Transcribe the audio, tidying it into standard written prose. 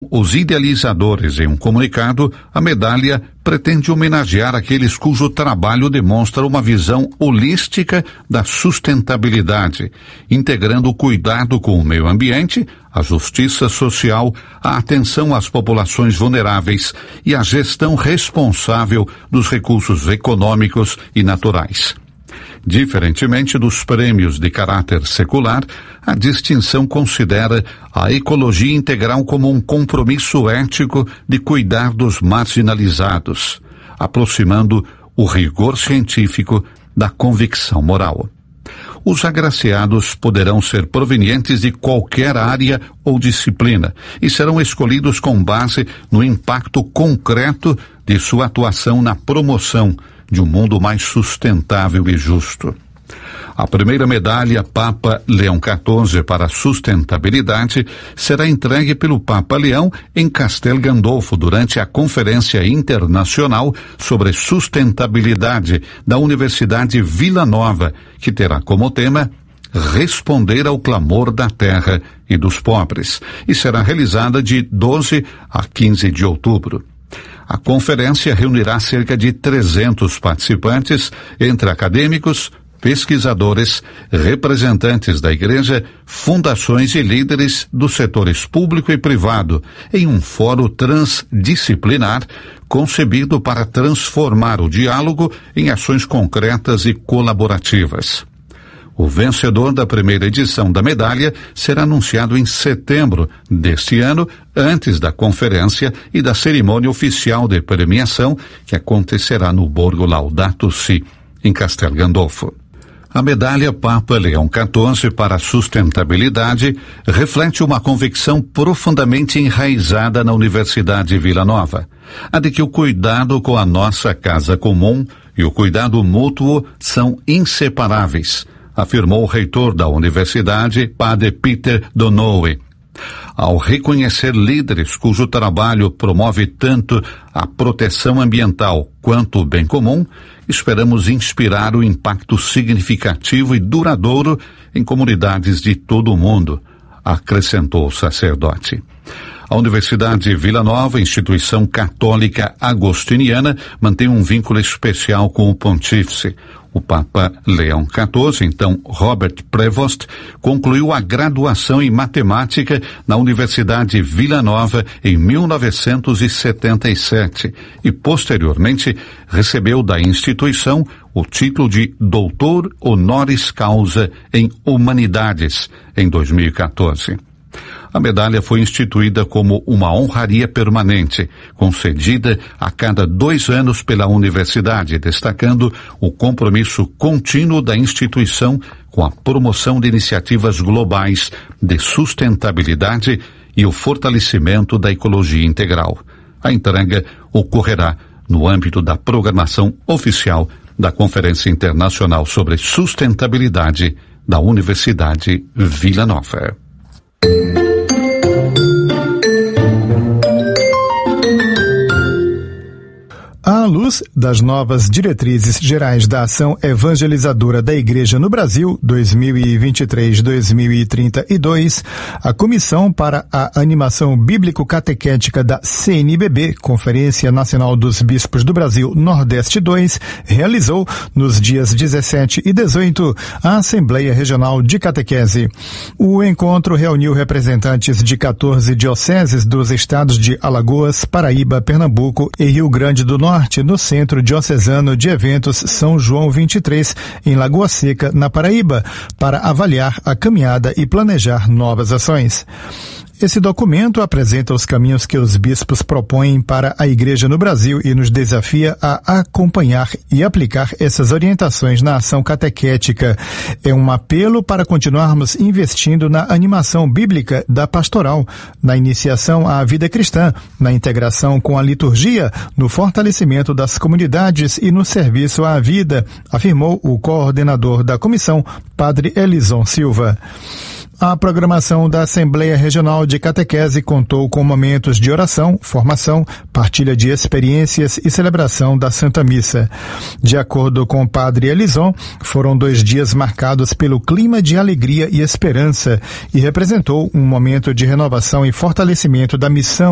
os idealizadores, em um comunicado, a medalha pretende homenagear aqueles cujo trabalho demonstra uma visão holística da sustentabilidade, integrando o cuidado com o meio ambiente, a justiça social, a atenção às populações vulneráveis e a gestão responsável dos recursos econômicos e naturais. Diferentemente dos prêmios de caráter secular, a distinção considera a ecologia integral como um compromisso ético de cuidar dos marginalizados, aproximando o rigor científico da convicção moral. Os agraciados poderão ser provenientes de qualquer área ou disciplina e serão escolhidos com base no impacto concreto de sua atuação na promoção de um mundo mais sustentável e justo. A primeira medalha Papa Leão XIV para a sustentabilidade será entregue pelo Papa Leão em Castel Gandolfo durante a Conferência Internacional sobre Sustentabilidade da Universidade Vila Nova, que terá como tema Responder ao clamor da terra e dos pobres, e será realizada de 12 a 15 de outubro. A conferência reunirá cerca de 300 participantes, entre acadêmicos, pesquisadores, representantes da Igreja, fundações e líderes dos setores público e privado, em um fórum transdisciplinar concebido para transformar o diálogo em ações concretas e colaborativas. O vencedor da primeira edição da medalha será anunciado em setembro deste ano, antes da conferência e da cerimônia oficial de premiação, que acontecerá no Borgo Laudato Si, em Castel Gandolfo. A medalha Papa Leão XIV para a sustentabilidade reflete uma convicção profundamente enraizada na Universidade Vila Nova, a de que o cuidado com a nossa casa comum e o cuidado mútuo são inseparáveis, afirmou o reitor da universidade, Padre Peter Donohue. Ao reconhecer líderes cujo trabalho promove tanto a proteção ambiental quanto o bem comum, esperamos inspirar o impacto significativo e duradouro em comunidades de todo o mundo, acrescentou o sacerdote. A Universidade Vila Nova, instituição católica agostiniana, mantém um vínculo especial com o pontífice. O Papa Leão XIV, então Robert Prevost, concluiu a graduação em matemática na Universidade Vila Nova em 1977 e, posteriormente, recebeu da instituição o título de Doutor Honoris Causa em Humanidades em 2014. A medalha foi instituída como uma honraria permanente, concedida a cada 2 anos pela universidade, destacando o compromisso contínuo da instituição com a promoção de iniciativas globais de sustentabilidade e o fortalecimento da ecologia integral. A entrega ocorrerá no âmbito da programação oficial da Conferência Internacional sobre Sustentabilidade da Universidade Vila Nova. À luz das novas diretrizes gerais da ação evangelizadora da Igreja no Brasil 2023-2032, a Comissão para a Animação Bíblico-Catequética da CNBB, Conferência Nacional dos Bispos do Brasil Nordeste 2, realizou nos dias 17 e 18 a Assembleia Regional de Catequese. O encontro reuniu representantes de 14 dioceses dos estados de Alagoas, Paraíba, Pernambuco e Rio Grande do Norte, no Centro Diocesano de Eventos São João 23, em Lagoa Seca, na Paraíba, para avaliar a caminhada e planejar novas ações. Esse documento apresenta os caminhos que os bispos propõem para a Igreja no Brasil e nos desafia a acompanhar e aplicar essas orientações na ação catequética. É um apelo para continuarmos investindo na animação bíblica da pastoral, na iniciação à vida cristã, na integração com a liturgia, no fortalecimento das comunidades e no serviço à vida, afirmou o coordenador da comissão, Padre Elison Silva. A programação da Assembleia Regional de Catequese contou com momentos de oração, formação, partilha de experiências e celebração da Santa Missa. De acordo com o Padre Elison, foram 2 dias marcados pelo clima de alegria e esperança e representou um momento de renovação e fortalecimento da missão